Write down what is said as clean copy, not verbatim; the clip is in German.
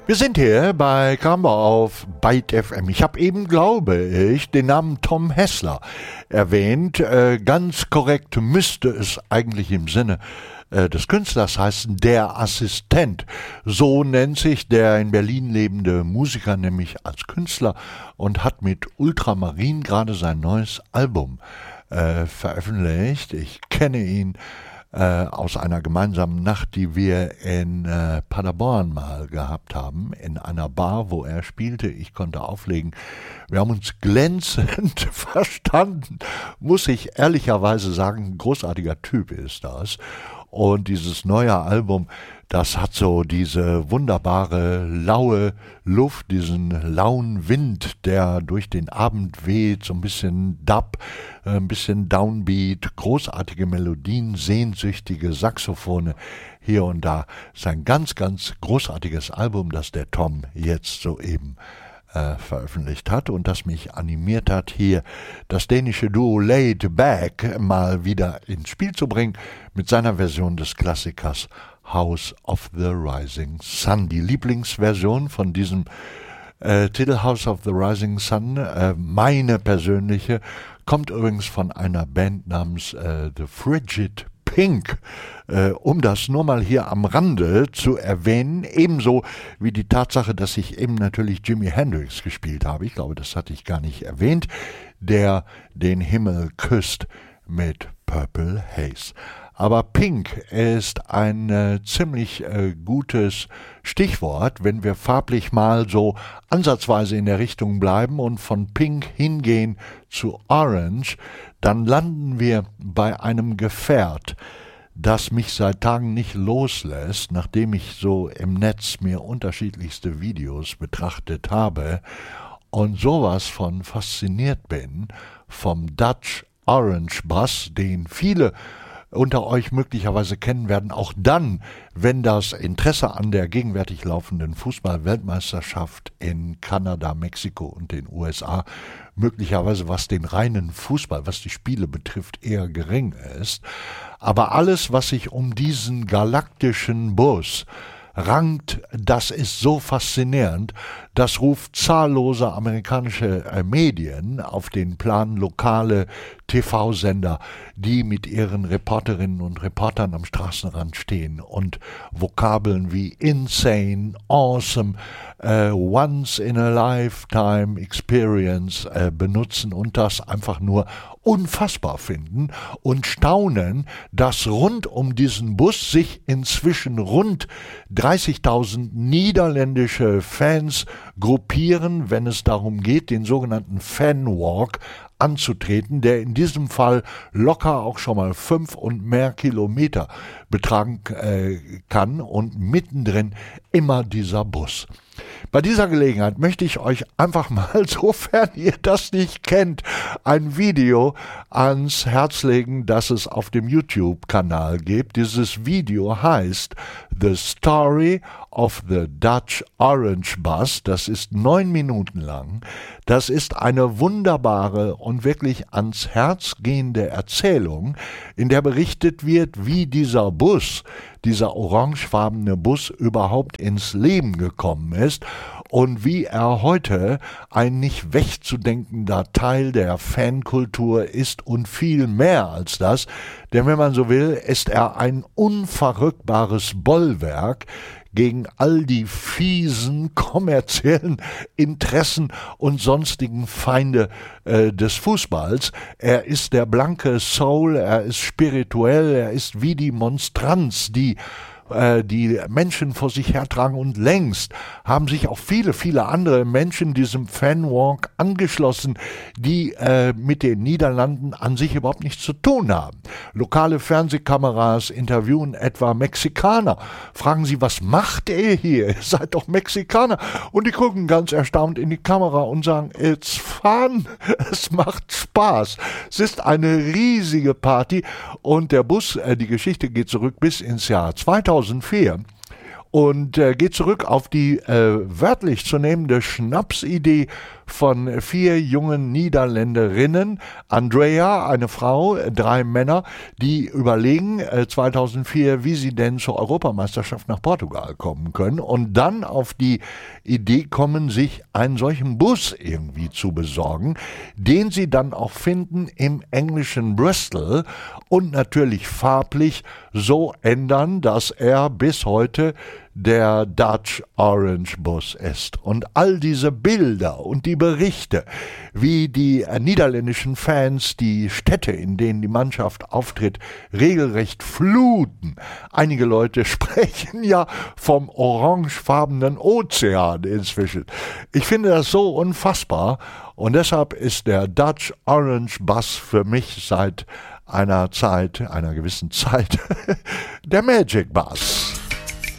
Wir sind hier bei Kramer auf Byte FM. Ich habe eben, glaube ich, den Namen Tom Hessler erwähnt. Ganz korrekt müsste es eigentlich im Sinne des Künstlers heißen, der Assistent. So nennt sich der in Berlin lebende Musiker nämlich als Künstler und hat mit Ultramarin gerade sein neues Album veröffentlicht. Ich kenne ihn aus einer gemeinsamen Nacht, die wir in Paderborn mal gehabt haben, in einer Bar, wo er spielte. Ich konnte auflegen. Wir haben uns glänzend verstanden, muss ich ehrlicherweise sagen. Ein großartiger Typ ist das. Und dieses neue Album, das hat so diese wunderbare, laue Luft, diesen lauen Wind, der durch den Abend weht, so ein bisschen Dub, ein bisschen Downbeat, großartige Melodien, sehnsüchtige Saxophone hier und da. Es ist ein ganz, ganz großartiges Album, das der Tom jetzt soeben veröffentlicht hat und das mich animiert hat, hier das dänische Duo Laid Back mal wieder ins Spiel zu bringen mit seiner Version des Klassikers House of the Rising Sun. Die Lieblingsversion von diesem Titel House of the Rising Sun, meine persönliche, kommt übrigens von einer Band namens The Frigid Pink, um das nur mal hier am Rande zu erwähnen, ebenso wie die Tatsache, dass ich eben natürlich Jimi Hendrix gespielt habe, ich glaube, das hatte ich gar nicht erwähnt, der den Himmel küsst mit Purple Haze. Aber Pink ist ein ziemlich gutes Stichwort, wenn wir farblich mal so ansatzweise in der Richtung bleiben und von Pink hingehen zu Orange, dann landen wir bei einem Gefährt, das mich seit Tagen nicht loslässt, nachdem ich so im Netz mir unterschiedlichste Videos betrachtet habe und sowas von fasziniert bin vom Dutch Orange Bass, den viele unter euch möglicherweise kennen werden, auch dann, wenn das Interesse an der gegenwärtig laufenden Fußball-Weltmeisterschaft in Kanada, Mexiko und den USA möglicherweise, was den reinen Fußball, was die Spiele betrifft, eher gering ist. Aber alles, was sich um diesen galaktischen Bus rankt, das ist so faszinierend, das ruft zahllose amerikanische Medien auf den Plan, lokale TV-Sender, die mit ihren Reporterinnen und Reportern am Straßenrand stehen und Vokabeln wie insane, awesome, once in a lifetime experience benutzen und das einfach nur unfassbar finden und staunen, dass rund um diesen Bus sich inzwischen rund 30.000 niederländische Fans gruppieren, wenn es darum geht, den sogenannten Fanwalk anzutreten, der in diesem Fall locker auch schon mal 5 und mehr Kilometer betragen kann und mittendrin immer dieser Bus. Bei dieser Gelegenheit möchte ich euch einfach mal, sofern ihr das nicht kennt, ein Video ans Herz legen, das es auf dem YouTube-Kanal gibt. Dieses Video heißt The Story of the Dutch Orange Bus. Das ist 9 Minuten lang. Das ist eine wunderbare und wirklich ans Herz gehende Erzählung, in der berichtet wird, wie dieser Bus, dieser orangefarbene Bus überhaupt ins Leben gekommen ist und wie er heute ein nicht wegzudenkender Teil der Fankultur ist und viel mehr als das, denn wenn man so will, ist er ein unverrückbares Bollwerk gegen all die fiesen kommerziellen Interessen und sonstigen Feinde des Fußballs. Er ist der blanke Soul, er ist spirituell, er ist wie die Monstranz, die Menschen vor sich hertragen und längst haben sich auch viele, viele andere Menschen diesem Fanwalk angeschlossen, die mit den Niederlanden an sich überhaupt nichts zu tun haben. Lokale Fernsehkameras interviewen etwa Mexikaner, fragen sie, was macht ihr hier? Ihr seid doch Mexikaner. Und die gucken ganz erstaunt in die Kamera und sagen, it's fun, es macht Spaß. Es ist eine riesige Party und der Bus, die Geschichte geht zurück bis ins Jahr 2004 und geht zurück auf die wörtlich zu nehmende Schnapsidee von 4 jungen Niederländerinnen. Andrea, eine Frau, 3 Männer, die überlegen 2004, wie sie denn zur Europameisterschaft nach Portugal kommen können und dann auf die Idee kommen, sich einen solchen Bus irgendwie zu besorgen, den sie dann auch finden im englischen Bristol und natürlich farblich so ändern, dass er bis heute der Dutch Orange Bus ist. Und all diese Bilder und die Berichte, wie die niederländischen Fans die Städte, in denen die Mannschaft auftritt, regelrecht fluten. Einige Leute sprechen ja vom orangefarbenen Ozean inzwischen. Ich finde das so unfassbar und deshalb ist der Dutch Orange Bus für mich seit einer gewissen Zeit, der Magic Bus.